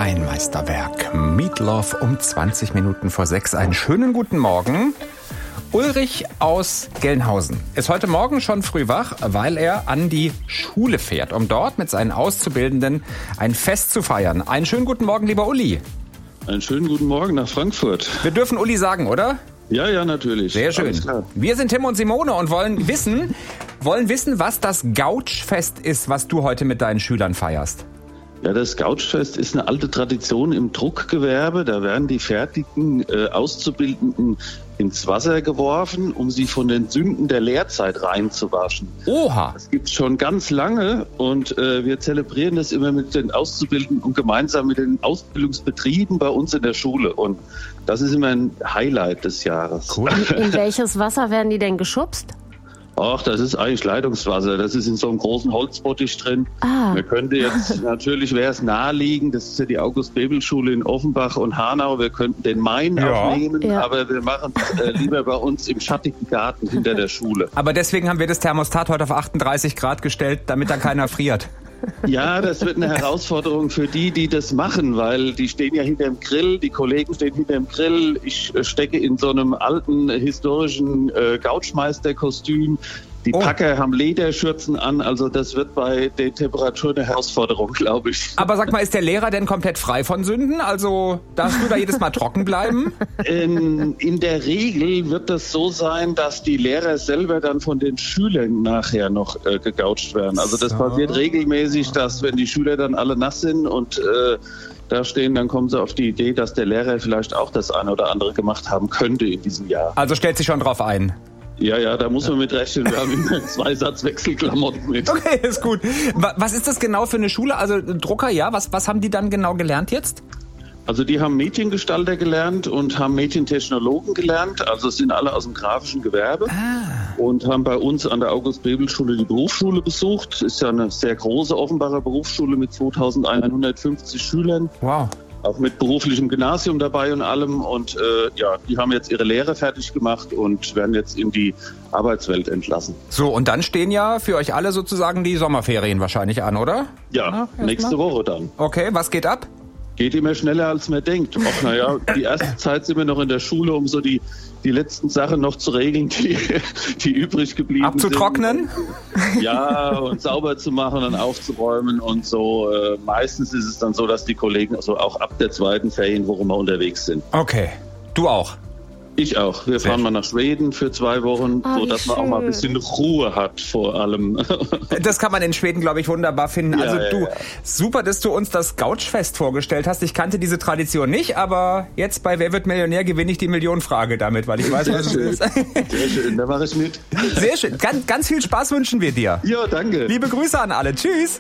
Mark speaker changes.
Speaker 1: Ein Meisterwerk. Meatloaf um 20 Minuten vor 6. Einen schönen guten Morgen. Ulrich aus Gelnhausen ist heute Morgen schon früh wach, weil er an die Schule fährt, um dort mit seinen Auszubildenden ein Fest zu feiern. Einen schönen guten Morgen, lieber Uli.
Speaker 2: Einen schönen guten Morgen nach Frankfurt.
Speaker 1: Wir dürfen Uli sagen, oder?
Speaker 2: Ja, natürlich.
Speaker 1: Sehr schön. Wir sind Tim und Simone und wollen wissen, was das Gautschfest ist, was du heute mit deinen Schülern feierst.
Speaker 2: Ja, das Gautschfest ist eine alte Tradition im Druckgewerbe. Da werden die fertigen Auszubildenden ins Wasser geworfen, um sie von den Sünden der Lehrzeit reinzuwaschen.
Speaker 1: Oha!
Speaker 2: Das gibt's schon ganz lange und wir zelebrieren das immer mit den Auszubildenden und gemeinsam mit den Ausbildungsbetrieben bei uns in der Schule. Und das ist immer ein Highlight des Jahres.
Speaker 1: Cool.
Speaker 3: In welches Wasser werden die denn geschubst?
Speaker 2: Ach, das ist eigentlich Leitungswasser. Das ist in so einem großen Holzbottich drin. Man könnte jetzt, natürlich wäre es naheliegend, das ist ja die August-Bebel-Schule in Offenbach und Hanau, wir könnten den Main aufnehmen, aber wir machen es lieber bei uns im schattigen Garten hinter der Schule.
Speaker 1: Aber deswegen haben wir das Thermostat heute auf 38 Grad gestellt, damit da keiner friert.
Speaker 2: Ja, das wird eine Herausforderung für die das machen, weil die stehen ja hinter dem Grill, die Kollegen stehen hinter dem Grill. Ich stecke in so einem alten historischen Gautschmeister-Kostüm. Die Packer haben Lederschürzen an, also das wird bei der Temperatur eine Herausforderung, glaube ich.
Speaker 1: Aber sag mal, ist der Lehrer denn komplett frei von Sünden? Also darfst du da jedes Mal trocken bleiben?
Speaker 2: In der Regel wird das so sein, dass die Lehrer selber dann von den Schülern nachher noch gegoucht werden. Also das passiert regelmäßig, dass wenn die Schüler dann alle nass sind und da stehen, dann kommen sie auf die Idee, dass der Lehrer vielleicht auch das eine oder andere gemacht haben könnte in diesem Jahr.
Speaker 1: Also stellt sich schon drauf ein.
Speaker 2: Ja, da muss man mit rechnen. Wir haben immer 2 Satz Wechselklamotten mit.
Speaker 1: Okay, ist gut. Was ist das genau für eine Schule? Also Drucker, ja. Was haben die dann genau gelernt jetzt?
Speaker 2: Also die haben Mediengestalter gelernt und haben Medientechnologen gelernt. Also es sind alle aus dem grafischen Gewerbe und haben bei uns an der August-Bebel-Schule die Berufsschule besucht. Das ist ja eine sehr große Offenbacher Berufsschule mit 2150 Schülern.
Speaker 1: Wow.
Speaker 2: Auch mit beruflichem Gymnasium dabei und allem. Und die haben jetzt ihre Lehre fertig gemacht und werden jetzt in die Arbeitswelt entlassen.
Speaker 1: So, und dann stehen ja für euch alle sozusagen die Sommerferien wahrscheinlich an, oder?
Speaker 2: Ja, nächste Woche dann.
Speaker 1: Okay, was geht ab?
Speaker 2: Geht immer schneller, als man denkt. Ach, naja, die erste Zeit sind wir noch in der Schule, um so die letzten Sachen noch zu regeln, die übrig geblieben
Speaker 1: Abzutrocknen?
Speaker 2: sind. Ja, und sauber zu machen und aufzuräumen und so. Meistens ist es dann so, dass die Kollegen also auch ab der 2. Ferienwoche mal unterwegs sind.
Speaker 1: Okay, du auch?
Speaker 2: Ich auch. Wir fahren mal nach Schweden für 2 Wochen, sodass man auch mal ein bisschen Ruhe hat vor allem.
Speaker 1: Das kann man in Schweden, glaube ich, wunderbar finden.
Speaker 2: Ja,
Speaker 1: also super, dass du uns das Gautschfest vorgestellt hast. Ich kannte diese Tradition nicht, aber jetzt bei Wer wird Millionär gewinne ich die Millionenfrage damit, weil ich weiß, was es ist.
Speaker 2: Sehr schön, da mache ich mit.
Speaker 1: Sehr schön. Ganz viel Spaß wünschen wir dir.
Speaker 2: Ja, danke.
Speaker 1: Liebe Grüße an alle. Tschüss.